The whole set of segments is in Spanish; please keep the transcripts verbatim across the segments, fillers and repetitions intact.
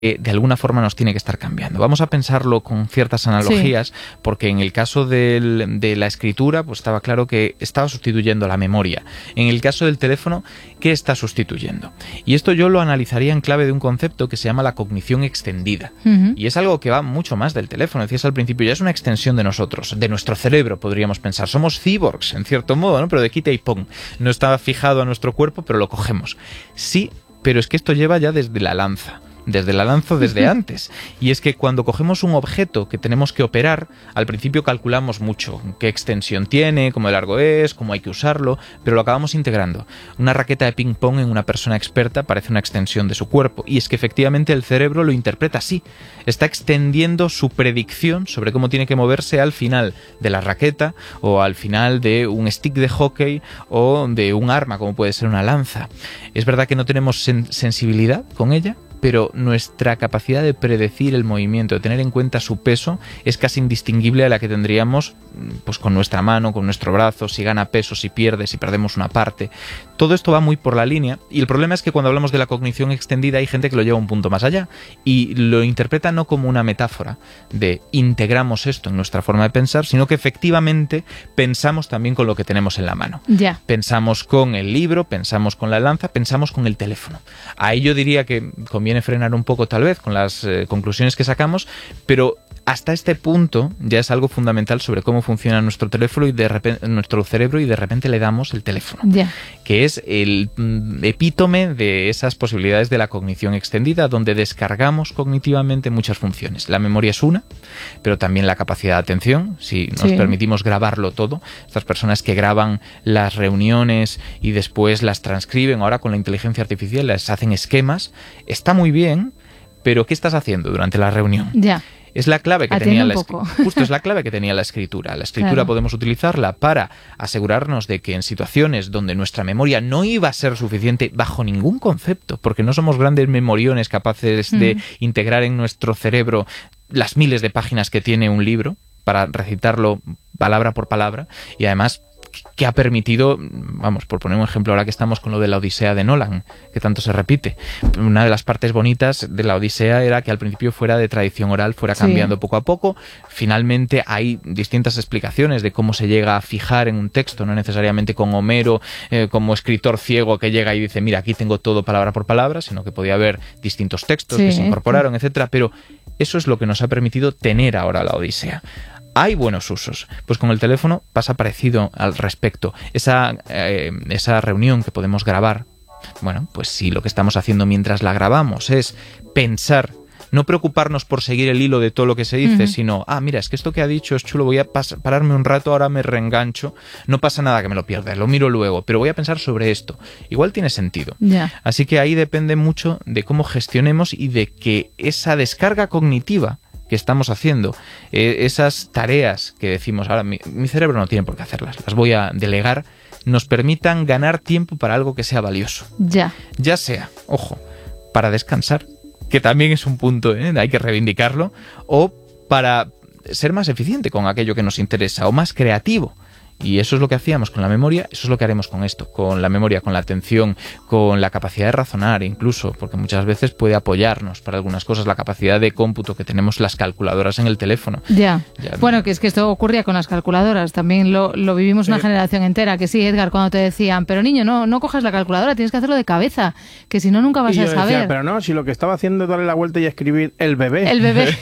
que de alguna forma nos tiene que estar cambiando. Vamos a pensarlo con ciertas analogías, sí. porque en el caso del, de la escritura, pues estaba claro que estaba sustituyendo la memoria. En el caso del teléfono, ¿qué está sustituyendo? Y esto yo lo analizaría en clave de un concepto que se llama la cognición extendida. Uh-huh. Y es algo que va mucho más del teléfono. Decías al principio, ya es una extensión de nosotros, de nuestro cerebro, podríamos pensar. Somos cyborgs, en cierto modo, ¿no? Pero de quita y pon. No está fijado a nuestro cuerpo, pero lo cogemos. Sí, pero es que esto lleva ya desde la lanza. Desde la lanza, desde antes. Y es que cuando cogemos un objeto que tenemos que operar, al principio calculamos mucho qué extensión tiene, cómo de largo es, cómo hay que usarlo, pero lo acabamos integrando. Una raqueta de ping-pong en una persona experta parece una extensión de su cuerpo. Y es que efectivamente el cerebro lo interpreta así. Está extendiendo su predicción sobre cómo tiene que moverse al final de la raqueta o al final de un stick de hockey o de un arma, como puede ser una lanza. Es verdad que no tenemos sen- sensibilidad con ella, pero nuestra capacidad de predecir el movimiento, de tener en cuenta su peso, es casi indistinguible a la que tendríamos pues con nuestra mano, con nuestro brazo, si gana peso, si pierde, si perdemos una parte. Todo esto va muy por la línea, y el problema es que cuando hablamos de la cognición extendida hay gente que lo lleva un punto más allá y lo interpreta no como una metáfora de integramos esto en nuestra forma de pensar, sino que efectivamente pensamos también con lo que tenemos en la mano. Ya. Pensamos con el libro, pensamos con la lanza, pensamos con el teléfono. Ahí yo diría que conviene Viene frenar un poco tal vez con las eh, conclusiones que sacamos, pero hasta este punto ya es algo fundamental sobre cómo funciona nuestro teléfono y de repente, nuestro cerebro, y de repente le damos el teléfono, yeah. que es el mm, epítome de esas posibilidades de la cognición extendida, donde descargamos cognitivamente muchas funciones. La memoria es una, pero también la capacidad de atención, si nos sí. permitimos grabarlo todo. Estas personas que graban las reuniones y después las transcriben, ahora con la inteligencia artificial les hacen esquemas, está muy bien, pero ¿qué estás haciendo durante la reunión? Ya. Yeah. Es la clave que Atiende tenía la escritura. Justo es la clave que tenía la escritura. La escritura claro. podemos utilizarla para asegurarnos de que en situaciones donde nuestra memoria no iba a ser suficiente bajo ningún concepto, porque no somos grandes memoriones capaces mm. de integrar en nuestro cerebro las miles de páginas que tiene un libro para recitarlo palabra por palabra, y además que ha permitido, vamos, por poner un ejemplo ahora que estamos con lo de la Odisea de Nolan, que tanto se repite, una de las partes bonitas de la Odisea era que al principio fuera de tradición oral, fuera cambiando sí. poco a poco. Finalmente hay distintas explicaciones de cómo se llega a fijar en un texto, no necesariamente con Homero eh, como escritor ciego que llega y dice, mira, aquí tengo todo palabra por palabra, sino que podía haber distintos textos sí, que se incorporaron, sí. etcétera. Pero eso es lo que nos ha permitido tener ahora la Odisea. ¿Hay buenos usos? Pues con el teléfono pasa parecido al respecto. Esa, eh, esa reunión que podemos grabar, bueno, pues si lo que estamos haciendo mientras la grabamos es pensar, no preocuparnos por seguir el hilo de todo lo que se dice, uh-huh. sino, ah, mira, es que esto que ha dicho es chulo, voy a pas- pararme un rato, ahora me reengancho, no pasa nada que me lo pierda, lo miro luego, pero voy a pensar sobre esto. Igual tiene sentido. Yeah. Así que ahí depende mucho de cómo gestionemos y de que esa descarga cognitiva que estamos haciendo, eh, esas tareas que decimos, ahora mi, mi cerebro no tiene por qué hacerlas, las voy a delegar, nos permitan ganar tiempo para algo que sea valioso. Ya. Ya sea, ojo, para descansar, que también es un punto, ¿eh? Hay que reivindicarlo, o para ser más eficiente con aquello que nos interesa, o más creativo. Y eso es lo que hacíamos con la memoria, eso es lo que haremos con esto, con la memoria, con la atención, con la capacidad de razonar incluso, porque muchas veces puede apoyarnos para algunas cosas la capacidad de cómputo que tenemos las calculadoras en el teléfono. Ya, ya bueno, que es que esto ocurría con las calculadoras, también lo, lo vivimos una eh, generación entera, que sí, Edgar, cuando te decían, pero niño, no, no cojas la calculadora, tienes que hacerlo de cabeza, que si no nunca vas y a yo saber. Decía, pero no, si lo que estaba haciendo es darle la vuelta y escribir el bebé. El bebé.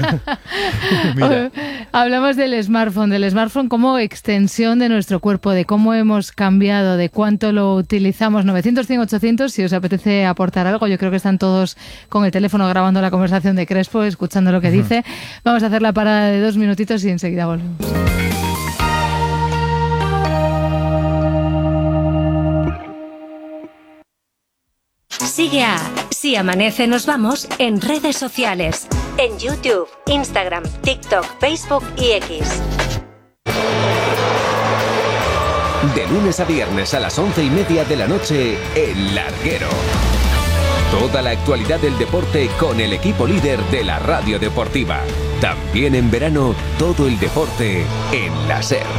Hablamos del smartphone, del smartphone como extensión de nuestro cuerpo, de cómo hemos cambiado, de cuánto lo utilizamos. Novecientos, cien, ochocientos, si os apetece aportar algo. Yo creo que están todos con el teléfono grabando la conversación de Crespo, escuchando lo que dice. Vamos a hacer la parada de dos minutitos y enseguida volvemos. Sigue a Si Amanece Nos Vamos en redes sociales, en YouTube, Instagram, TikTok, Facebook y X. De lunes a viernes a las once y media de la noche, El Larguero. Toda la actualidad del deporte con el equipo líder de la radio deportiva. También en verano, todo el deporte en la SER.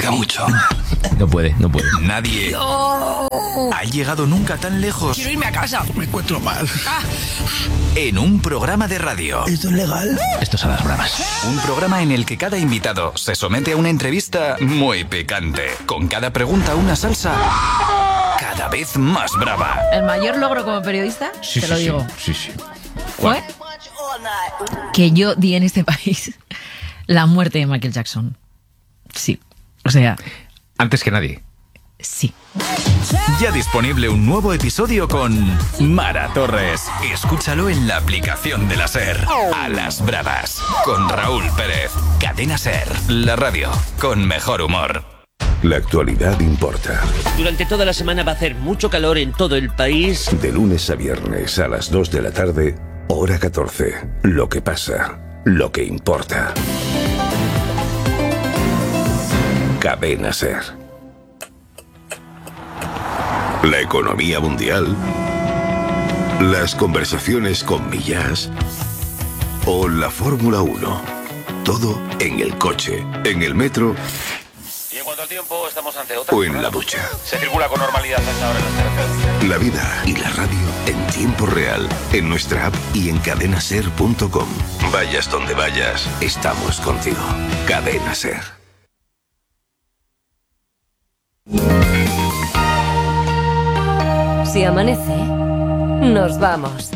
acerca mucho. No puede, no puede. Nadie No. ha llegado nunca tan lejos. Quiero irme a casa. Me encuentro mal. Ah. En un programa de radio. ¿Esto es legal? Esto es a las bravas. Un programa en el que cada invitado se somete a una entrevista muy picante. Con cada pregunta una salsa cada vez más brava. El mayor logro como periodista, Sí, te sí, lo digo, sí, sí, sí. fue que yo di en este país la muerte de Michael Jackson. Sí, o sea... Antes que nadie. Sí. Ya disponible un nuevo episodio con Mara Torres. Escúchalo en la aplicación de la SER. A las bravas. Con Raúl Pérez. Cadena SER. La radio con mejor humor. La actualidad importa. Durante toda la semana va a hacer mucho calor en todo el país. De lunes a viernes a las dos de la tarde, hora catorce. Lo que pasa, lo que importa. Cadena SER. La economía mundial, las conversaciones con Millás o la Fórmula uno. Todo en el coche, en el metro y en cuanto al tiempo estamos ante otra o en la ducha. Se circula con normalidad hasta ahora en las carreteras. La vida y la radio en tiempo real, en nuestra app y en cadena ser punto com. Vayas donde vayas, estamos contigo. Cadena SER. Si amanece, nos vamos.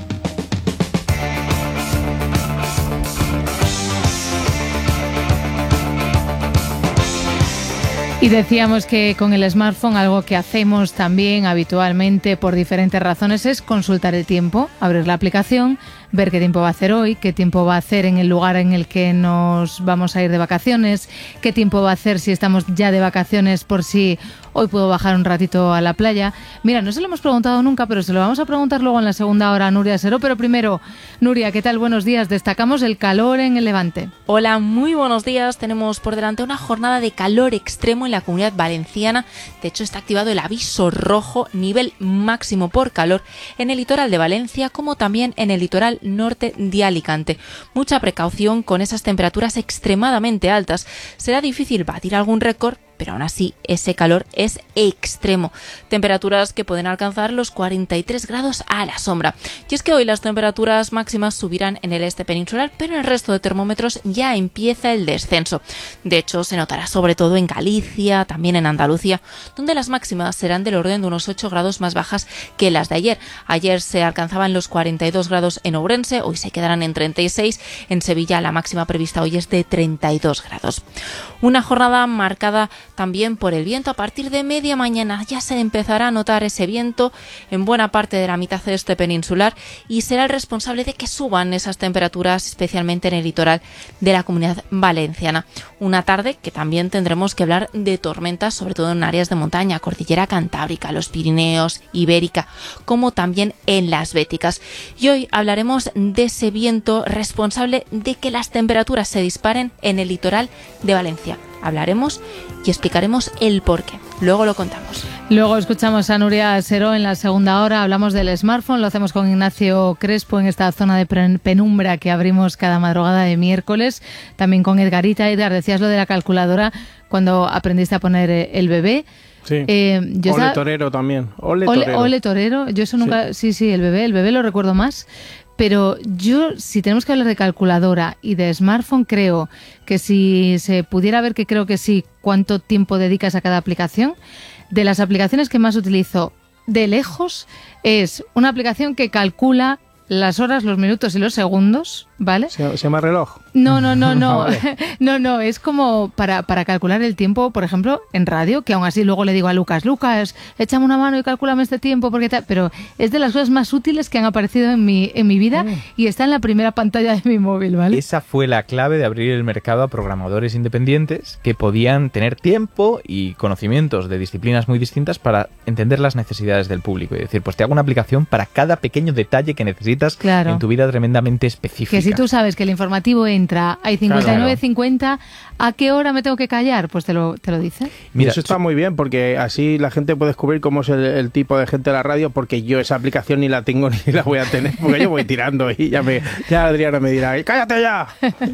Y decíamos que con el smartphone algo que hacemos también habitualmente por diferentes razones es consultar el tiempo, abrir la aplicación, ver qué tiempo va a hacer hoy, qué tiempo va a hacer en el lugar en el que nos vamos a ir de vacaciones, qué tiempo va a hacer si estamos ya de vacaciones por si hoy puedo bajar un ratito a la playa. Mira, no se lo hemos preguntado nunca, pero se lo vamos a preguntar luego en la segunda hora a Nuria Seró. Pero primero, Nuria, ¿qué tal? Buenos días. Destacamos el calor en el Levante. Hola, muy buenos días. Tenemos por delante una jornada de calor extremo en la Comunidad Valenciana. De hecho, está activado el aviso rojo, nivel máximo por calor, en el litoral de Valencia, como también en el litoral norte de Alicante. Mucha precaución con esas temperaturas extremadamente altas. Será difícil batir algún récord, pero aún así ese calor es extremo. Temperaturas que pueden alcanzar los cuarenta y tres grados a la sombra. Y es que hoy las temperaturas máximas subirán en el este peninsular, pero en el resto de termómetros ya empieza el descenso. De hecho, se notará sobre todo en Galicia, también en Andalucía, donde las máximas serán del orden de unos ocho grados más bajas que las de ayer. Ayer se alcanzaban los cuarenta y dos grados en Ourense, hoy se quedarán en treinta y seis. En Sevilla la máxima prevista hoy es de treinta y dos grados. Una jornada marcada también por el viento. A partir de media mañana ya se empezará a notar ese viento en buena parte de la mitad este peninsular y será el responsable de que suban esas temperaturas, especialmente en el litoral de la Comunidad Valenciana. Una tarde que también tendremos que hablar de tormentas, sobre todo en áreas de montaña, Cordillera Cantábrica, los Pirineos, Ibérica, como también en las Béticas. Y hoy hablaremos de ese viento responsable de que las temperaturas se disparen en el litoral de Valencia. Hablaremos y explicaremos el porqué. Luego lo contamos. Luego escuchamos a Nuria Seró en la segunda hora. Hablamos del smartphone. Lo hacemos con Ignacio Crespo en esta zona de penumbra que abrimos cada madrugada de miércoles. También con Edgarita. Edgar, decías lo de la calculadora cuando aprendiste a poner el bebé. Sí. Eh, yo ole estaba... torero también. Ole, ole torero. Ole torero. Yo eso nunca... Sí. sí, sí, el bebé. El bebé lo recuerdo más. Pero yo, si tenemos que hablar de calculadora y de smartphone, creo que si se pudiera ver, que creo que sí, cuánto tiempo dedicas a cada aplicación, de las aplicaciones que más utilizo de lejos es una aplicación que calcula las horas, los minutos y los segundos, ¿vale? ¿Se, se llama reloj? No, no, no, no. Ah, vale. No, no, es como para, para calcular el tiempo, por ejemplo, en radio, que aún así luego le digo a Lucas, Lucas, échame una mano y calcúlame este tiempo, porque tal. Pero es de las cosas más útiles que han aparecido en mi, en mi vida mm. y está en la primera pantalla de mi móvil, ¿vale? Esa fue la clave de abrir el mercado a programadores independientes que podían tener tiempo y conocimientos de disciplinas muy distintas para entender las necesidades del público y decir, pues te hago una aplicación para cada pequeño detalle que necesitas claro. en tu vida tremendamente específica. Que si si tú sabes que el informativo entra a cincuenta y nueve cincuenta, ¿a qué hora me tengo que callar? Pues te lo, te lo dice. Mira, eso está muy bien, porque así la gente puede descubrir cómo es el, el tipo de gente de la radio, porque yo esa aplicación ni la tengo ni la voy a tener, porque yo voy tirando y ya, me, ya Adriana me dirá, ¡cállate ya!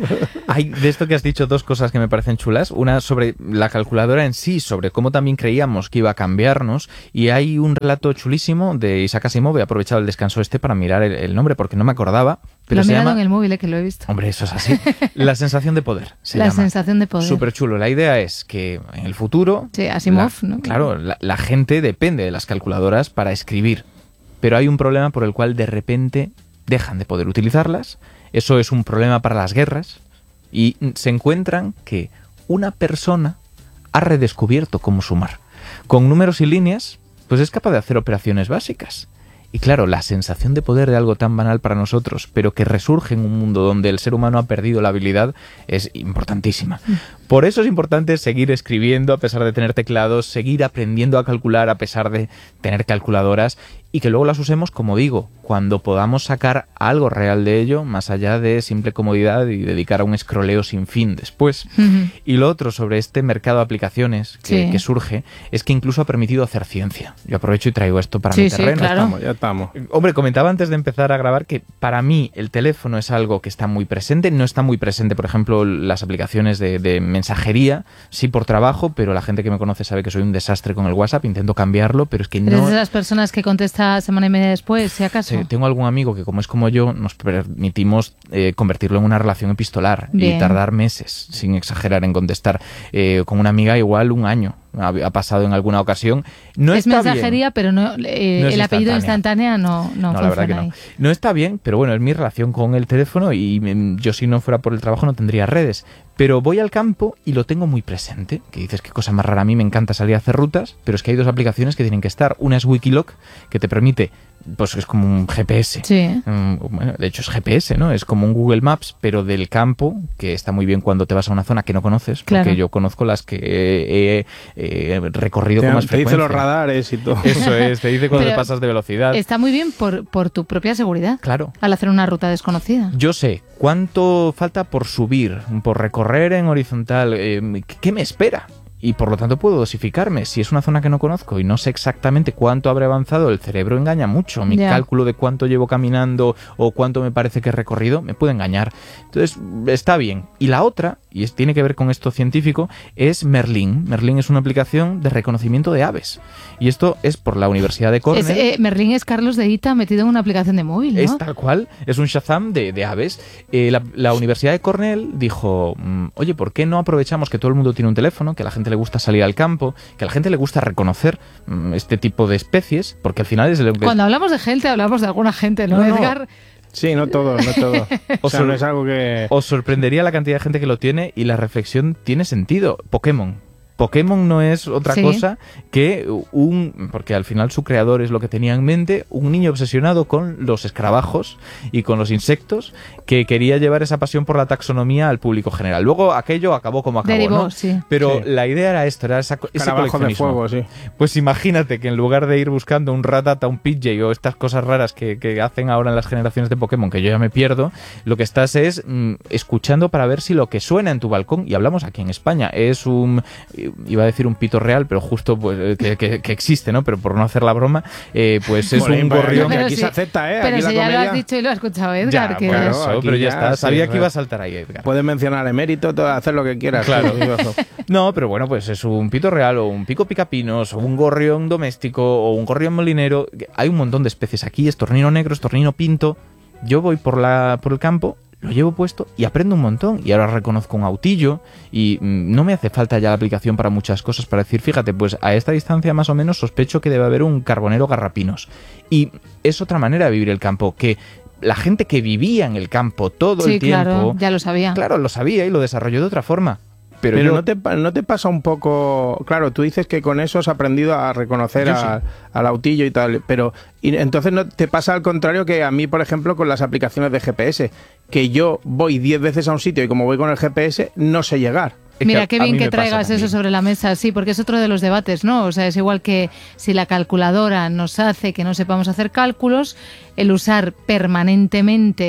Hay de esto que has dicho dos cosas que me parecen chulas. Una sobre la calculadora en sí, sobre cómo también creíamos que iba a cambiarnos, y hay un relato chulísimo de Isaac Asimov. He aprovechado el descanso este para mirar el, el nombre porque no me acordaba. Pero lo he se mirado llama... en el móvil, eh, que lo he visto. Hombre, eso es así. La sensación de poder. Se la llama. sensación de poder. Súper chulo. La idea es que en el futuro... Sí, Asimov, la, ¿no? Claro, la, la gente depende de las calculadoras para escribir. Pero hay un problema por el cual de repente dejan de poder utilizarlas. Eso es un problema para las guerras. Y se encuentran que una persona ha redescubierto cómo sumar. Con números y líneas, pues es capaz de hacer operaciones básicas. Y claro, la sensación de poder de algo tan banal para nosotros, pero que resurge en un mundo donde el ser humano ha perdido la habilidad, es importantísima. Por eso es importante seguir escribiendo a pesar de tener teclados, seguir aprendiendo a calcular a pesar de tener calculadoras, y que luego las usemos, como digo, cuando podamos sacar algo real de ello, más allá de simple comodidad y dedicar a un escroleo sin fin después. Uh-huh. Y lo otro sobre este mercado de aplicaciones que, sí. que surge, es que incluso ha permitido hacer ciencia. Yo aprovecho y traigo esto para sí, mi terreno. Sí, claro. Estamos, ya estamos. Hombre, comentaba antes de empezar a grabar que para mí el teléfono es algo que está muy presente. No está muy presente, por ejemplo, las aplicaciones de, de mensajería, sí por trabajo, pero la gente que me conoce sabe que soy un desastre con el WhatsApp. Intento cambiarlo, pero es que no... ¿Eres de las personas que contestan semana y media después, si acaso? Sí, tengo algún amigo que, como es como yo, nos permitimos eh, convertirlo en una relación epistolar. Bien. Y tardar meses, sin exagerar, en contestar. Eh, con una amiga igual un año ha, ha pasado en alguna ocasión. No es está mensajería, bien. pero no, eh, no es el apellido instantánea no, no, no la verdad que no. ahí. No está bien, pero bueno, es mi relación con el teléfono y mm, yo si no fuera por el trabajo no tendría redes. Pero voy al campo y lo tengo muy presente. Que dices, qué cosa más rara. A mí me encanta salir a hacer rutas, pero es que hay dos aplicaciones que tienen que estar. Una es Wikiloc, que te permite, pues es como un G P S. Sí. Um, bueno, de hecho es G P S, ¿no? Es como un Google Maps, pero del campo, que está muy bien cuando te vas a una zona que no conoces, claro. Porque yo conozco las que he, he, he recorrido te, con más te frecuencia. Te dice los radares y todo. Eso es, te dice cuando te pasas de velocidad. Está muy bien por, por tu propia seguridad. Claro. Al hacer una ruta desconocida. Yo sé cuánto falta por subir, por recorrer en horizontal, eh, ¿qué me espera? Y por lo tanto puedo dosificarme. Si es una zona que no conozco y no sé exactamente cuánto habré avanzado, el cerebro engaña mucho. Mi yeah. cálculo de cuánto llevo caminando o cuánto me parece que he recorrido me puede engañar. Entonces, está bien. Y la otra, y es, tiene que ver con esto científico, es Merlin. Merlin es una aplicación de reconocimiento de aves. Y esto es por la Universidad de Cornell. Es, eh, Merlin es Carlos de Ita metido en una aplicación de móvil, ¿no? Es tal cual. Es un Shazam de, de aves. Eh, la, la Universidad de Cornell dijo, oye, ¿por qué no aprovechamos que todo el mundo tiene un teléfono, que a la gente le gusta salir al campo, que a la gente le gusta reconocer mmm, este tipo de especies, porque al final es lo que... Cuando hablamos de gente, hablamos de alguna gente, ¿no, no Edgar? No. Sí, no todo, no todo. O sea, no es algo que... Os sorprendería la cantidad de gente que lo tiene y la reflexión tiene sentido. Pokémon. Pokémon no es otra sí. cosa que un... Porque al final su creador es lo que tenía en mente, un niño obsesionado con los escarabajos y con los insectos que quería llevar esa pasión por la taxonomía al público general. Luego aquello acabó como acabó, Derivó, ¿no? Sí. Pero sí. la idea era esto, era esa, ese coleccionismo. De fuego, sí. Pues imagínate que en lugar de ir buscando un Rattata, un Pidgey o estas cosas raras que, que hacen ahora en las generaciones de Pokémon, que yo ya me pierdo, lo que estás es mmm, escuchando para ver si lo que suena en tu balcón, y hablamos aquí en España, es un... iba a decir un pito real, pero justo pues que, que, que existe, ¿no? Pero por no hacer la broma, eh, pues es Bolín, un gorrión. Pero aquí sí, se acepta, ¿eh? Pero aquí si la ya comedia... lo has dicho y lo ha escuchado Edgar. Ya, que bueno, es... eso, pero ya, ya está. Sí, Sabía sí, que iba a saltar ahí, Edgar. Puedes mencionar emérito, todo, hacer lo que quieras. Claro. No, pero bueno, pues es un pito real o un pico picapinos o un gorrión doméstico o un gorrión molinero. Hay un montón de especies aquí. Estornino negro, estornino pinto. Yo voy por, la, por el campo, lo llevo puesto y aprendo un montón. Y ahora reconozco un autillo y mmm, no me hace falta ya la aplicación para muchas cosas para decir, fíjate, pues a esta distancia más o menos sospecho que debe haber un carbonero garrapinos. Y es otra manera de vivir el campo, que la gente que vivía en el campo todo sí, el tiempo... claro, ya lo sabía. Claro, lo sabía y lo desarrolló de otra forma. Pero, Pero yo... ¿no, te, ¿no te pasa un poco...? Claro, tú dices que con eso has aprendido a reconocer a, sí. al autillo y tal, pero y entonces no te pasa al contrario que a mí, por ejemplo, con las aplicaciones de G P S, que yo voy diez veces a un sitio y como voy con el G P S, no sé llegar. Mira, qué bien que traigas eso sobre la mesa, sí, porque es otro de los debates, ¿no? O sea, es igual que si la calculadora nos hace que no sepamos hacer cálculos, el usar permanentemente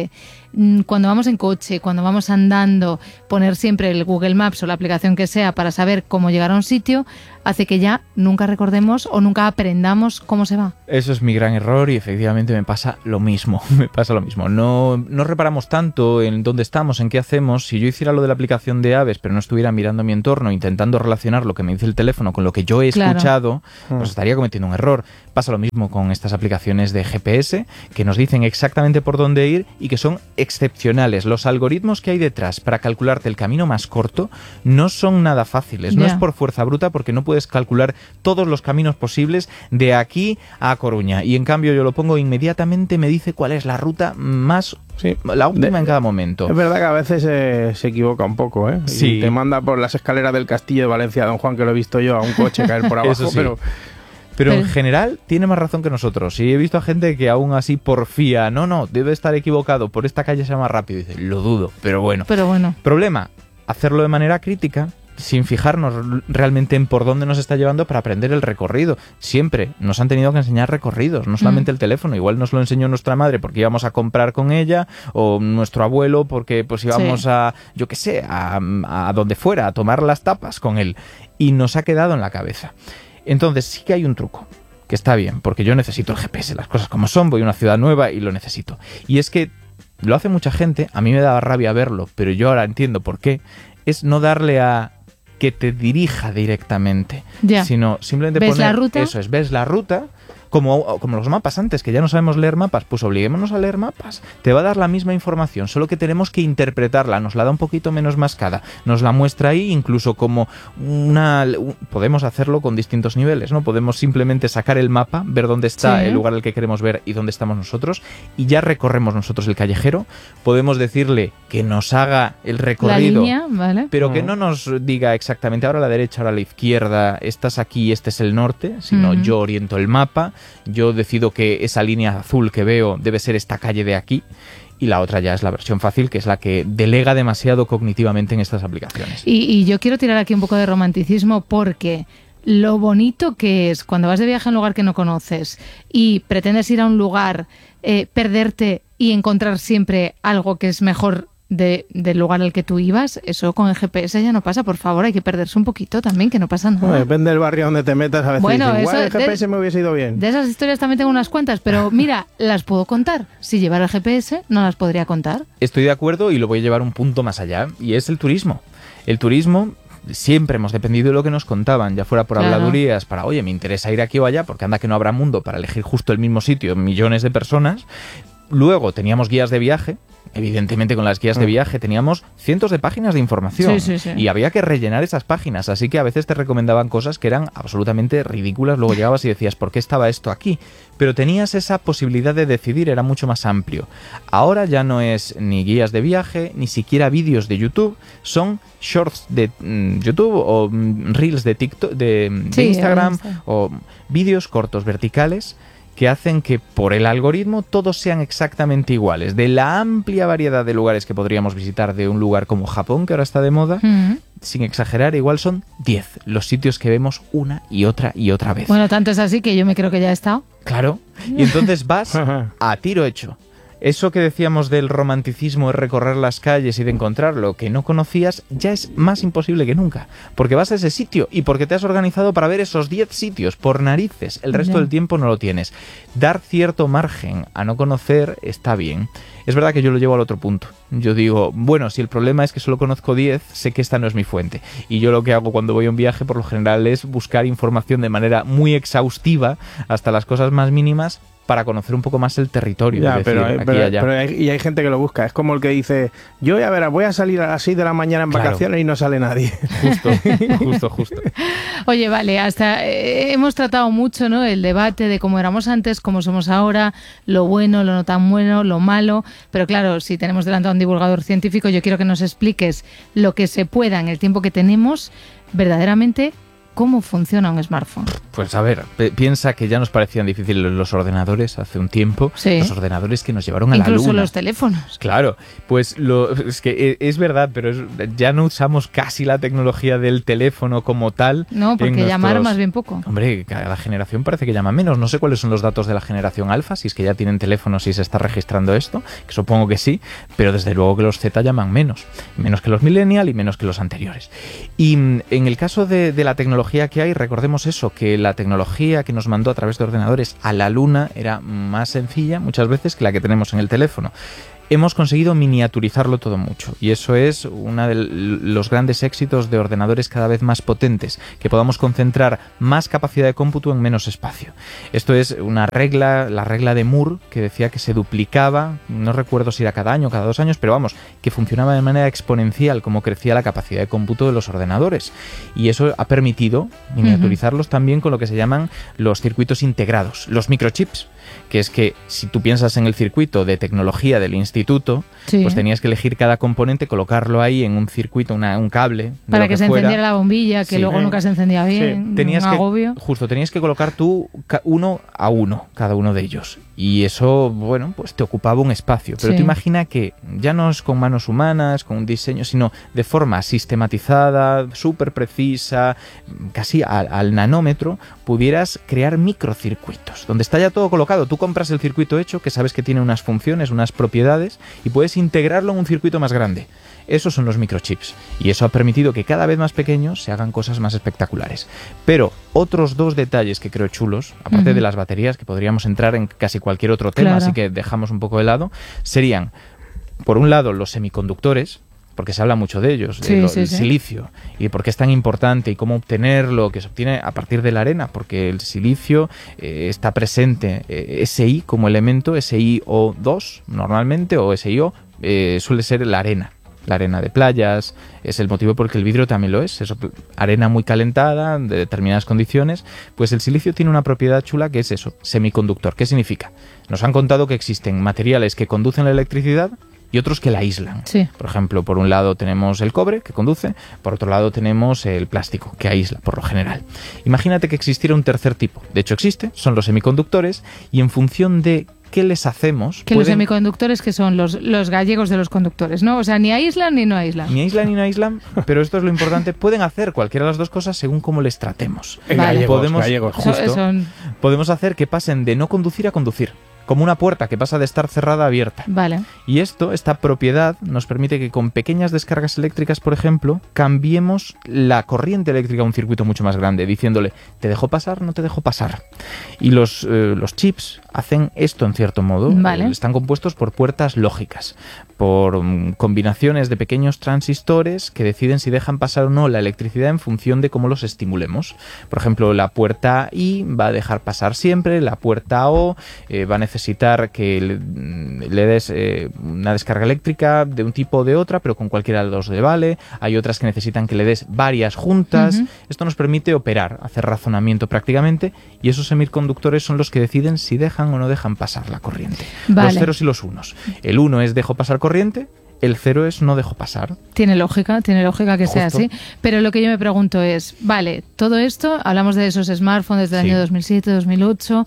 cuando vamos en coche, cuando vamos andando, poner siempre el Google Maps o la aplicación que sea para saber cómo llegar a un sitio, hace que ya nunca recordemos o nunca aprendamos cómo se va. Eso es mi gran error y efectivamente me pasa lo mismo, me pasa lo mismo. No, no reparamos tanto en dónde estamos, en qué hacemos. Si yo hiciera lo de la aplicación de Aves, pero no estuviera mirando mi entorno, intentando relacionar lo que me dice el teléfono con lo que yo he Claro. escuchado, pues estaría cometiendo un error. Pasa lo mismo con estas aplicaciones de G P S, que nos dicen exactamente por dónde ir y que son excepcionales. Los algoritmos que hay detrás para calcularte el camino más corto no son nada fáciles. No Ya. es por fuerza bruta, porque no puedes calcular todos los caminos posibles de aquí a Coruña. Y en cambio yo lo pongo inmediatamente, me dice cuál es la ruta más... Sí. La última De- en cada momento. Es verdad que a veces eh, se equivoca un poco, ¿eh? Y Sí. te manda por las escaleras del Castillo de Valencia, Don Juan, que lo he visto yo, a un coche caer por abajo, Eso sí. pero... Pero en Pero- general tiene más razón que nosotros. Y he visto a gente que aún así porfía. No, no, debe estar equivocado. Por esta calle se va más rápido. Dice, lo dudo, pero bueno. Pero bueno. Problema, hacerlo de manera crítica, sin fijarnos realmente en por dónde nos está llevando para aprender el recorrido. Siempre nos han tenido que enseñar recorridos, no solamente Mm. el teléfono. Igual nos lo enseñó nuestra madre porque íbamos a comprar con ella, o nuestro abuelo porque pues íbamos Sí. a, yo qué sé, a, a donde fuera, a tomar las tapas con él. Y nos ha quedado en la cabeza. Entonces sí que hay un truco, que está bien, porque yo necesito el G P S, las cosas como son, voy a una ciudad nueva y lo necesito. Y es que lo hace mucha gente, a mí me daba rabia verlo, pero yo ahora entiendo por qué, es no darle a que te dirija directamente, Ya. sino simplemente ¿Ves poner la ruta? eso es, ves la ruta, como, como los mapas antes, que ya no sabemos leer mapas, pues obliguémonos a leer mapas. Te va a dar la misma información, solo que tenemos que interpretarla, nos la da un poquito menos mascada, nos la muestra ahí incluso como una... un- podemos hacerlo con distintos niveles, ¿no? Podemos simplemente sacar el mapa, ver dónde está Sí. el lugar al que queremos ver y dónde estamos nosotros, y ya recorremos nosotros el callejero, podemos decirle que nos haga el La recorrido, línea, ¿vale? pero que no nos diga exactamente ahora a la derecha, ahora a la izquierda, estás aquí, este es el norte, sino Ujú. yo oriento el mapa, yo decido que esa línea azul que veo debe ser esta calle de aquí, y la otra ya es la versión fácil, que es la que delega demasiado cognitivamente en estas aplicaciones. Y, y yo quiero tirar aquí un poco de romanticismo porque lo bonito que es cuando vas de viaje a un lugar que no conoces y pretendes ir a un lugar, eh, perderte y encontrar siempre algo que es mejor de, del lugar al que tú ibas, eso con el G P S ya no pasa. Por favor, hay que perderse un poquito también, que no pasa nada. Bueno, depende del barrio donde te metas, a veces Bueno, dicen, "Guau, eso el G P S de- me hubiese ido bien". De esas historias también tengo unas cuantas, pero mira, las puedo contar. Si llevara el G P S, no las podría contar. Estoy de acuerdo y lo voy a llevar un punto más allá, y es el turismo. El turismo... Siempre hemos dependido de lo que nos contaban, ya fuera por Claro. habladurías, para, oye, me interesa ir aquí o allá, porque anda que no habrá mundo para elegir justo el mismo sitio, millones de personas. Luego teníamos guías de viaje, evidentemente con las guías de viaje teníamos cientos de páginas de información, Sí, sí, sí. y había que rellenar esas páginas, así que a veces te recomendaban cosas que eran absolutamente ridículas, luego llegabas y decías, ¿por qué estaba esto aquí? Pero tenías esa posibilidad de decidir, era mucho más amplio. Ahora ya no es ni guías de viaje, ni siquiera vídeos de YouTube, son shorts de mm, YouTube o mm, reels de TikTok, de, de Sí, Instagram, ahí está. o vídeos cortos verticales que hacen que por el algoritmo todos sean exactamente iguales. De la amplia variedad de lugares que podríamos visitar de un lugar como Japón, que ahora está de moda, Mm. sin exagerar, igual son diez los sitios que vemos una y otra y otra vez. Bueno, tanto es así que yo me creo que ya he estado. Claro. Y entonces vas a tiro hecho. Eso que decíamos del romanticismo de recorrer las calles y de encontrar lo que no conocías ya es más imposible que nunca. Porque vas a ese sitio y porque te has organizado para ver esos diez sitios por narices. El resto Ya. del tiempo no lo tienes. Dar cierto margen a no conocer está bien. Es verdad que yo lo llevo al otro punto. Yo digo, bueno, si el problema es que solo conozco diez, sé que esta no es mi fuente. Y yo lo que hago cuando voy a un viaje por lo general es buscar información de manera muy exhaustiva, hasta las cosas más mínimas, para conocer un poco más el territorio. Ya, es pero, decir, hay- aquí pero- y allá. pero hay, y hay gente que lo busca. Es como el que dice, yo ya verás, voy a salir a las seis de la mañana en Claro. vacaciones y no sale nadie. Justo, justo, justo. Oye, vale, hasta eh, hemos tratado mucho, ¿no? El debate de cómo éramos antes, cómo somos ahora, lo bueno, lo no tan bueno, lo malo. Pero claro, si tenemos delante a un divulgador científico, yo quiero que nos expliques lo que se pueda en el tiempo que tenemos, verdaderamente ¿Cómo funciona un smartphone? Pues a ver, piensa que ya nos parecían difíciles los ordenadores hace un tiempo, sí. Los ordenadores que nos llevaron a Incluso la luna. Incluso los teléfonos. Claro, pues lo, es que es verdad, pero es, ya no usamos casi la tecnología del teléfono como tal. No, porque nuestros, llamar más bien poco. Hombre, cada generación parece que llama menos. No sé cuáles son los datos de la generación alfa, si es que ya tienen teléfonos y se está registrando esto, que supongo que sí, pero desde luego que los Z llaman menos, menos que los millennial y menos que los anteriores. Y en el caso de, de la tecnología que hay, recordemos eso, que la tecnología que nos mandó a través de ordenadores a la luna era más sencilla muchas veces que la que tenemos en el teléfono. Hemos conseguido miniaturizarlo todo mucho y eso es uno de los grandes éxitos de ordenadores cada vez más potentes, que podamos concentrar más capacidad de cómputo en menos espacio. Esto es una regla, la regla de Moore, que decía que se duplicaba, no recuerdo si era cada año o cada dos años, pero vamos, que funcionaba de manera exponencial como crecía la capacidad de cómputo de los ordenadores. Y eso ha permitido miniaturizarlos uh-huh. también con lo que se llaman los circuitos integrados, los microchips. Que es que si tú piensas en el circuito de tecnología del instituto, sí. pues tenías que elegir cada componente, colocarlo ahí en un circuito, una, un cable. Para que, que se fuera. encendiera la bombilla, que sí. luego nunca se encendía bien, sí. tenías un que, agobio. Justo, tenías que colocar tú uno a uno, cada uno de ellos. Y eso, bueno, pues te ocupaba un espacio. Pero sí. tú imagina que ya no es con manos humanas, con un diseño, sino de forma sistematizada, súper precisa, casi al, al nanómetro, pudieras crear microcircuitos, donde está ya todo colocado. Tú compras el circuito hecho, que sabes que tiene unas funciones, unas propiedades, y puedes integrarlo en un circuito más grande. Esos son los microchips. Y eso ha permitido que cada vez más pequeños se hagan cosas más espectaculares. Pero otros dos detalles que creo chulos, aparte uh-huh. de las baterías, que podríamos entrar en casi cualquier otro tema, claro. así que dejamos un poco de lado, serían, por un lado, los semiconductores, porque se habla mucho de ellos, sí, de lo, sí, el sí. silicio, y por qué es tan importante y cómo obtenerlo, que se obtiene a partir de la arena, porque el silicio eh, está presente, eh, S I como elemento, S I O dos normalmente, o S I O, eh, suele ser la arena. La arena de playas, es el motivo por el que el vidrio también lo es, es arena muy calentada, de determinadas condiciones, pues el silicio tiene una propiedad chula que es eso, semiconductor. ¿Qué significa? Nos han contado que existen materiales que conducen la electricidad y otros que la aíslan. Sí. Por ejemplo, por un lado tenemos el cobre, que conduce, por otro lado tenemos el plástico, que aísla, por lo general. Imagínate que existiera un tercer tipo, de hecho existe, son los semiconductores, y en función de ¿qué les hacemos? Que pueden... los semiconductores que son los, los gallegos de los conductores, ¿no? O sea, ni aíslan ni no aíslan. Ni aíslan ni no aíslan, pero esto es lo importante, pueden hacer cualquiera de las dos cosas según cómo les tratemos. Vale. Gallegos, podemos, gallegos. Justo, eso, eso... podemos hacer que pasen de no conducir a conducir. Como una puerta que pasa de estar cerrada a abierta. Vale. Y esto, esta propiedad, nos permite que con pequeñas descargas eléctricas, por ejemplo, cambiemos la corriente eléctrica a un circuito mucho más grande, diciéndole, ¿te dejo pasar? No te dejo pasar. Y los, eh, los chips hacen esto en cierto modo. Vale. Eh, están compuestos por puertas lógicas, por um, combinaciones de pequeños transistores que deciden si dejan pasar o no la electricidad en función de cómo los estimulemos. Por ejemplo, la puerta I va a dejar pasar siempre, la puerta O eh, va a necesitar necesitar que le, le des eh, una descarga eléctrica de un tipo o de otra, pero con cualquiera de los le vale. Hay otras que necesitan que le des varias juntas. Uh-huh. Esto nos permite operar, hacer razonamiento prácticamente, y esos semiconductores son los que deciden si dejan o no dejan pasar la corriente. Vale. Los ceros y los unos. El uno es dejo pasar corriente, el cero es no dejo pasar. Tiene lógica, tiene lógica que Justo. sea así. Pero lo que yo me pregunto es, vale, todo esto, hablamos de esos smartphones desde el sí. año dos mil siete, dos mil ocho,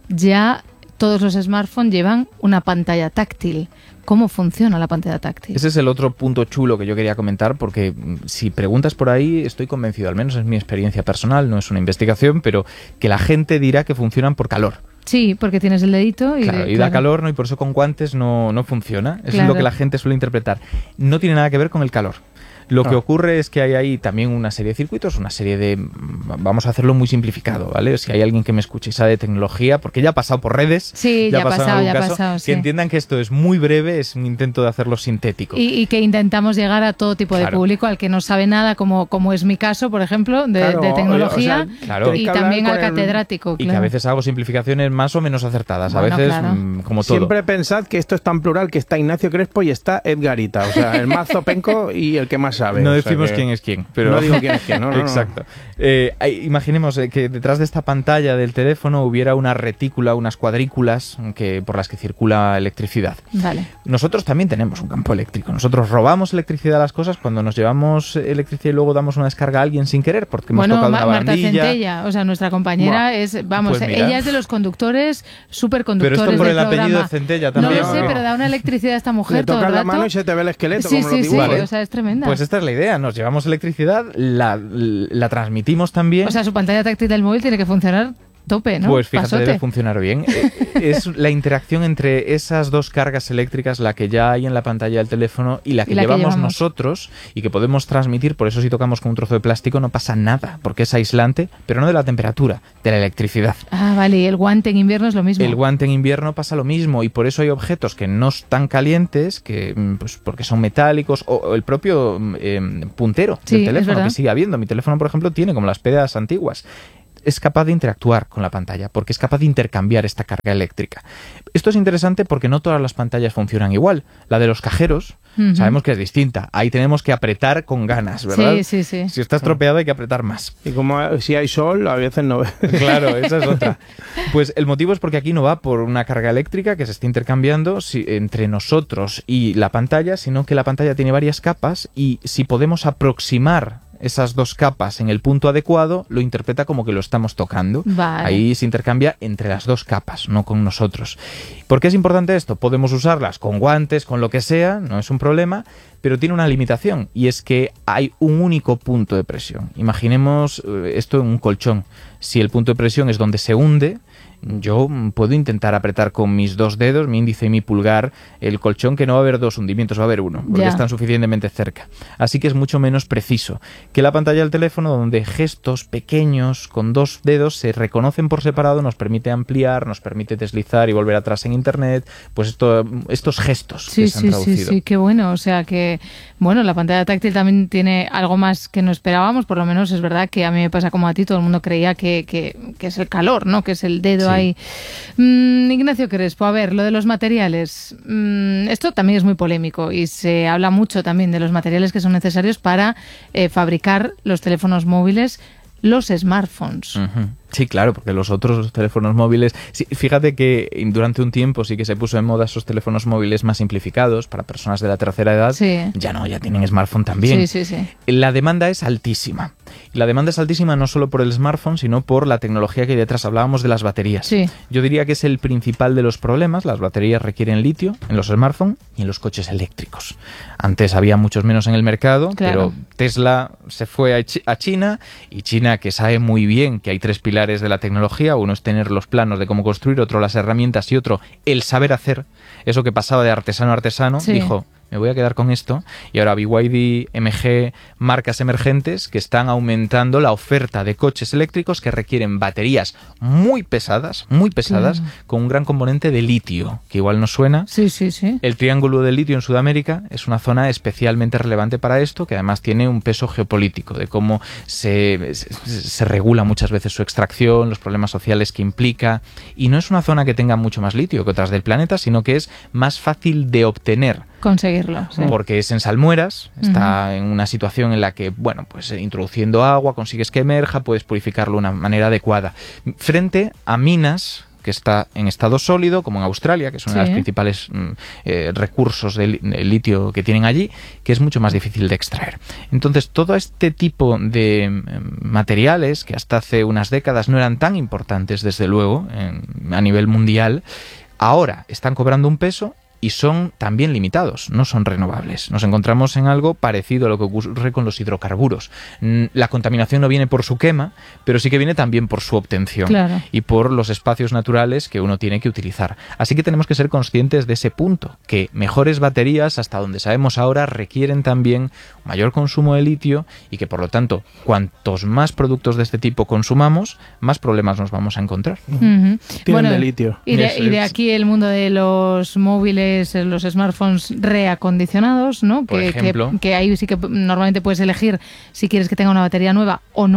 ya todos los smartphones llevan una pantalla táctil. ¿Cómo funciona la pantalla táctil? Ese es el otro punto chulo que yo quería comentar, porque si preguntas por ahí, estoy convencido, al menos es mi experiencia personal, no es una investigación, pero que la gente dirá que funcionan por calor. Sí, porque tienes el dedito y... Claro, y claro. da calor, ¿no? Y por eso con guantes no, no funciona. Eso claro. es lo que la gente suele interpretar. No tiene nada que ver con el calor. Lo que ocurre es que hay ahí también una serie de circuitos, una serie de... Vamos a hacerlo muy simplificado, ¿vale? Si hay alguien que me escuche y sabe de tecnología, porque ya ha pasado por redes, sí, ya, ya ha pasado, en ya ha caso, pasado, que sí. entiendan que esto es muy breve, es un intento de hacerlo sintético. Y, y que intentamos llegar a todo tipo de claro. público, al que no sabe nada, como, como es mi caso, por ejemplo, de, claro, de tecnología, o sea, claro. y también al catedrático. Y claro. que a veces hago simplificaciones más o menos acertadas, bueno, a veces claro. mmm, como todo. Siempre pensad que esto es tan plural que está Ignacio Crespo y está Edgarita, o sea, el más zopenco y el que más sabe. No o decimos sea que... quién es quién, pero... No digo quién es quién, no, no, no. Exacto. Eh, imaginemos que detrás de esta pantalla del teléfono hubiera una retícula, unas cuadrículas que, por las que circula electricidad. Vale. Nosotros también tenemos un campo eléctrico. Nosotros robamos electricidad a las cosas cuando nos llevamos electricidad y luego damos una descarga a alguien sin querer porque hemos bueno, tocado Ma- una Marta barandilla. Centella, o sea, nuestra compañera Buah. es, vamos, Pues mira. ella es de los conductores, superconductores Pero esto por del el programa. apellido de Centella también. No lo sé, ¿no? pero da una electricidad a esta mujer Le todo tocas el la rato. mano y se te ve el esqueleto, Sí, como sí, los sí, dibujos. o sea, es tremenda. Pues esta es la idea, nos llevamos electricidad, la, la transmitimos también. O sea, su pantalla táctil del móvil tiene que funcionar tope, ¿no? Pues fíjate, Pasote. debe funcionar bien. Eh, Es la interacción entre esas dos cargas eléctricas, la que ya hay en la pantalla del teléfono y la que, Y la que llevamos, llevamos. nosotros y que podemos transmitir. Por eso si tocamos con un trozo de plástico no pasa nada, porque es aislante, pero no de la temperatura, de la electricidad. Ah, vale, y el guante en invierno es lo mismo. El guante en invierno pasa lo mismo y por eso hay objetos que no están calientes, que pues porque son metálicos, o, o el propio eh, puntero Sí, del es teléfono verdad. que sigue habiendo. Mi teléfono, por ejemplo, tiene como las pedas antiguas. Es capaz de interactuar con la pantalla, porque es capaz de intercambiar esta carga eléctrica. Esto es interesante porque no todas las pantallas funcionan igual. La de los cajeros, Ujú. sabemos que es distinta. Ahí tenemos que apretar con ganas, ¿verdad? Sí, sí, sí. Si está estropeado hay que apretar más. Y como si hay sol, a veces no ves. Claro, esa es otra. Pues el motivo es porque aquí no va por una carga eléctrica que se está intercambiando si, entre nosotros y la pantalla, sino que la pantalla tiene varias capas y si podemos aproximar esas dos capas en el punto adecuado, lo interpreta como que lo estamos tocando. Vale. Ahí se intercambia entre las dos capas, no con nosotros. ¿Por qué es importante esto? Podemos usarlas con guantes, con lo que sea, no es un problema, pero tiene una limitación y es que hay un único punto de presión. Imaginemos eh, esto en un colchón. Si el punto de presión es donde se hunde, yo puedo intentar apretar con mis dos dedos, mi índice y mi pulgar, el colchón, que no va a haber dos hundimientos, va a haber uno, porque Ya. están suficientemente cerca. Así que es mucho menos preciso que la pantalla del teléfono, donde gestos pequeños con dos dedos se reconocen por separado, nos permite ampliar, nos permite deslizar y volver atrás en internet, pues esto, estos gestos Sí, que se han sí, sí, traducido. sí, qué bueno. O sea que, bueno, la pantalla táctil también tiene algo más que no esperábamos, por lo menos es verdad que a mí me pasa como a ti, todo el mundo creía que, que, que es el calor, ¿no? Que es el dedo Sí. ahí. Mm, Ignacio Crespo, a ver, lo de los materiales. Mm, esto también es muy polémico y se habla mucho también de los materiales que son necesarios para eh, fabricar los teléfonos móviles, los smartphones. Ujú. Sí, claro, porque los otros los teléfonos móviles... Sí, fíjate que durante un tiempo sí que se puso en moda esos teléfonos móviles más simplificados para personas de la tercera edad. Sí. Ya no, ya tienen smartphone también. Sí, sí, sí. La demanda es altísima. Y la demanda es altísima no solo por el smartphone, sino por la tecnología que hay detrás. Hablábamos de las baterías. Sí. Yo diría que es el principal de los problemas. Las baterías requieren litio en los smartphones y en los coches eléctricos. Antes había muchos menos en el mercado, Claro. pero Tesla se fue a Chi- a China y China, que sabe muy bien que hay tres pilares de la tecnología, uno es tener los planos de cómo construir, otro las herramientas y otro el saber hacer, eso que pasaba de artesano a artesano, Sí. dijo, me voy a quedar con esto, y ahora B Y D, M G, marcas emergentes que están aumentando la oferta de coches eléctricos que requieren baterías muy pesadas, muy pesadas, Claro. con un gran componente de litio, que igual nos suena. Sí, sí, sí. El triángulo de litio en Sudamérica es una zona especialmente relevante para esto, que además tiene un peso geopolítico, de cómo se, se, se regula muchas veces su extracción, los problemas sociales que implica, y no es una zona que tenga mucho más litio que otras del planeta, sino que es más fácil de obtener. Conseguirlo. Sí. Porque es en salmueras, está Ujú. en una situación en la que, bueno, pues eh, introduciendo agua consigues que emerja, puedes purificarlo de una manera adecuada. Frente a minas que está en estado sólido, como en Australia, que es uno de Sí. los principales mm, eh, recursos de, li- de litio que tienen allí, que es mucho más difícil de extraer. Entonces, todo este tipo de mm, materiales, que hasta hace unas décadas no eran tan importantes, desde luego, en- a nivel mundial, ahora están cobrando un peso y son también limitados, no son renovables. Nos encontramos en algo parecido a lo que ocurre con los hidrocarburos. Mm, La contaminación no viene por su quema, pero sí que viene también por su obtención Claro. y por los espacios naturales que uno tiene que utilizar. Así que tenemos que ser conscientes de ese punto, que mejores baterías, hasta donde sabemos ahora, requieren también mayor consumo de litio y que, por lo tanto, cuantos más productos de este tipo consumamos, más problemas nos vamos a encontrar. Ujú. Tienen de litio. Y de, Eso y de es. aquí el mundo de los móviles, los smartphones reacondicionados, ¿no? Por que, ejemplo. que, que ahí sí que normalmente puedes elegir si quieres que tenga una batería nueva o no.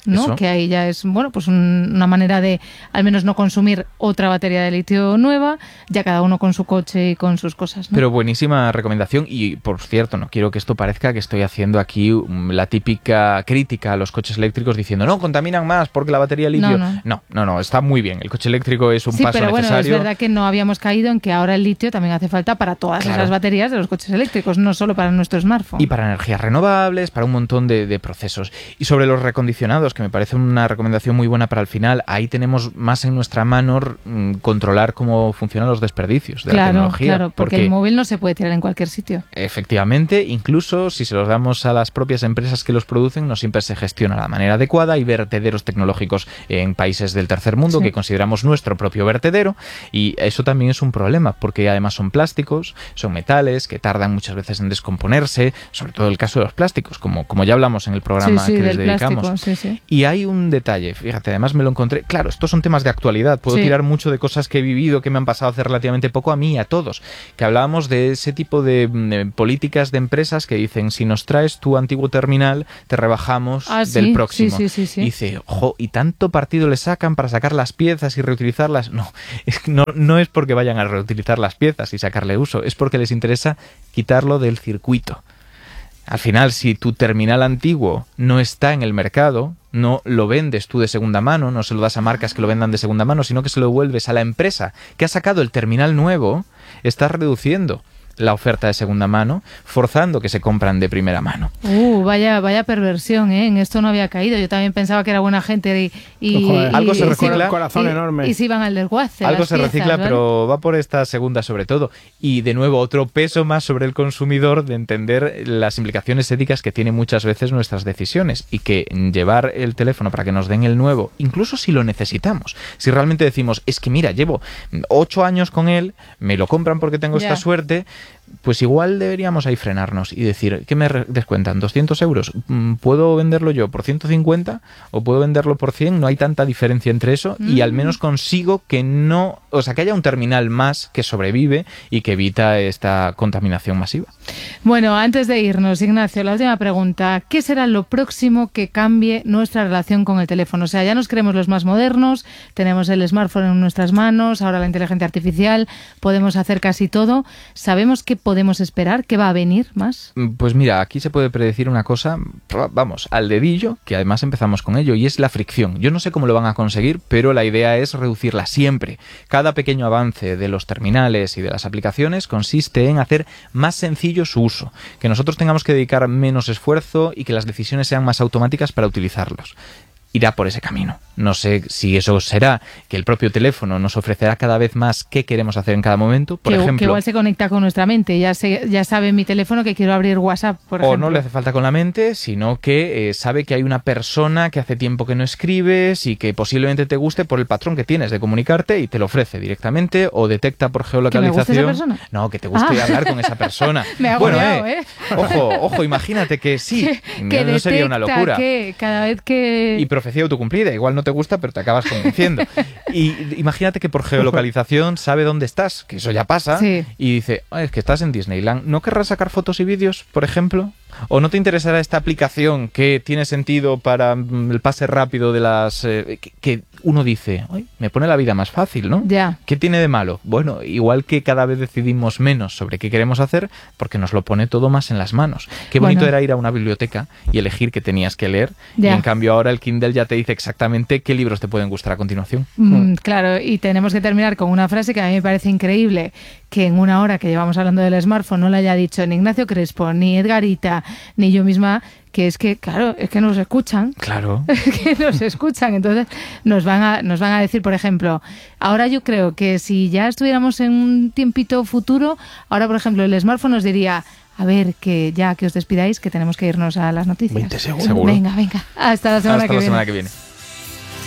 ¿no? Eso. Que ahí ya es, bueno, pues un, una manera de al menos no consumir otra batería de litio nueva, ya cada uno con su coche y con sus cosas, ¿no? Pero buenísima recomendación y, por cierto, no quiero que esto parezca que estoy haciendo aquí um, la típica crítica a los coches eléctricos diciendo no, contaminan más porque la batería de litio... No, no, no, no, no, está muy bien. El coche eléctrico es un sí, paso pero bueno, necesario. es verdad que no habíamos caído en que ahora el litio también hace falta para todas Claro. esas baterías de los coches eléctricos, no solo para nuestro smartphone. Y para energías renovables, para un montón de, de procesos. Y sobre los recondicionados, que me parece una recomendación muy buena para el final, ahí tenemos más en nuestra mano mm, controlar cómo funcionan los desperdicios de claro, la tecnología. Claro, porque, porque el móvil no se puede tirar en cualquier sitio. Efectivamente, incluso si se los damos a las propias empresas que los producen, no siempre se gestiona de la manera adecuada. Hay vertederos tecnológicos en países del tercer mundo Sí. que consideramos nuestro propio vertedero y eso también es un problema porque además son plásticos, son metales que tardan muchas veces en descomponerse, sobre todo el caso de los plásticos, como, como ya hablamos en el programa sí, sí, que les del dedicamos. plástico, sí, sí. Y hay un detalle, fíjate, además me lo encontré, claro, estos son temas de actualidad, puedo Sí. tirar mucho de cosas que he vivido, que me han pasado hace relativamente poco a mí y a todos, que hablábamos de ese tipo de, de políticas de empresas que dicen, si nos traes tu antiguo terminal, te rebajamos Ah, del sí, próximo. sí, sí, sí, sí. Y dice, ojo, ¿y tanto partido le sacan para sacar las piezas y reutilizarlas? No, es que no, no es porque vayan a reutilizar las piezas y sacarle uso, es porque les interesa quitarlo del circuito. Al final, si tu terminal antiguo no está en el mercado, no lo vendes tú de segunda mano, no se lo das a marcas que lo vendan de segunda mano, sino que se lo devuelves a la empresa que ha sacado el terminal nuevo, estás reduciendo la oferta de segunda mano, forzando que se compran de primera mano. Uh, vaya, vaya perversión, ¿eh? En esto no había caído. Yo también pensaba que era buena gente y... y Joder, y- algo se y- recicla. y- Corazón y- enorme. Y se iban al desguace. Algo las se piezas, recicla, ¿vale? pero va por esta segunda sobre todo. Y de nuevo, otro peso más sobre el consumidor de entender las implicaciones éticas que tienen muchas veces nuestras decisiones y que llevar el teléfono para que nos den el nuevo, incluso si lo necesitamos, si realmente decimos, es que mira, llevo ocho años con él, me lo compran porque tengo Ya. esta suerte, pues igual deberíamos ahí frenarnos y decir, ¿qué me re- descuentan? ¿doscientos euros? Mm, ¿Puedo venderlo yo por ciento cincuenta o puedo venderlo por cien? No hay tanta diferencia entre eso y al menos consigo que no, o sea, que haya un terminal más que sobrevive y que evita esta contaminación masiva. Bueno, antes de irnos, Ignacio, la última pregunta. ¿Qué será lo próximo que cambie nuestra relación con el teléfono? O sea, ya nos creemos los más modernos, tenemos el smartphone en nuestras manos, ahora la inteligencia artificial, podemos hacer casi todo. ¿Sabemos qué podemos esperar? ¿Qué va a venir más? Pues mira, aquí se puede predecir una cosa, vamos, al dedillo, que además empezamos con ello, y es la fricción. Yo no sé cómo lo van a conseguir, pero la idea es reducirla siempre. Cada pequeño avance de los terminales y de las aplicaciones consiste en hacer más sencillo su uso, que nosotros tengamos que dedicar menos esfuerzo y que las decisiones sean más automáticas para utilizarlos. Irá por ese camino. No sé si eso será que el propio teléfono nos ofrecerá cada vez más qué queremos hacer en cada momento. Por que, ejemplo, que igual se conecta con nuestra mente. Ya, se, ya sabe mi teléfono que quiero abrir WhatsApp, por o ejemplo. no le hace falta con la mente, sino que eh, sabe que hay una persona que hace tiempo que no escribes y que posiblemente te guste por el patrón que tienes de comunicarte y te lo ofrece directamente o detecta por geolocalización. ¿Que me guste esa persona? No, que te guste Ah. hablar con esa persona. Me ha bueno, agobiado, eh, ¿eh? Ojo, ojo, imagínate que sí, que, no, que no sería una detecta locura. que cada vez que... Y profecía autocumplida, igual no te gusta, pero te acabas convenciendo. Y imagínate que por geolocalización sabe dónde estás, que eso ya pasa, Sí. y dice, "Oh, es que estás en Disneyland, ¿no querrás sacar fotos y vídeos, por ejemplo? ¿O no te interesará esta aplicación que tiene sentido para mm, el pase rápido de las... Eh, que, que uno dice, "Ay, me pone la vida más fácil, ¿no? Ya. ¿Qué tiene de malo? Bueno, igual que cada vez decidimos menos sobre qué queremos hacer, porque nos lo pone todo más en las manos. Qué bonito Bueno. era ir a una biblioteca y elegir qué tenías que leer, Ya. y en cambio ahora el Kindle ya te dice exactamente qué libros te pueden gustar a continuación. Mm, claro, y tenemos que terminar con una frase que a mí me parece increíble, que en una hora que llevamos hablando del smartphone no la haya dicho ni Ignacio Crespo, ni Edgarita, ni yo misma, que es que, claro, es que nos escuchan. Claro. que nos escuchan, entonces nos van a nos van a decir, por ejemplo, ahora yo creo que si ya estuviéramos en un tiempito futuro, ahora por ejemplo el smartphone nos diría, a ver, que ya que os despidáis, que tenemos que irnos a las noticias. veinte segundos. Seguro. Venga, venga, hasta la semana Hasta que la viene. semana que viene.